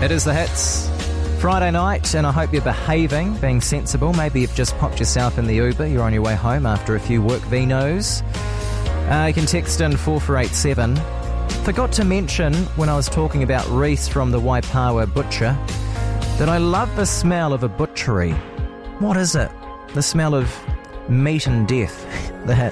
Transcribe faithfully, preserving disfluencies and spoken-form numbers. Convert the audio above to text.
It is The Hits. Friday night, and I hope you're behaving, being sensible. Maybe you've just popped yourself in the Uber, you're on your way home after a few work vinos. Uh, you can text in four four eight seven. Forgot to mention, when I was talking about Reese from the Waipawa Butcher, that I love the smell of a butchery. What is it? The smell of meat and death. The Hits.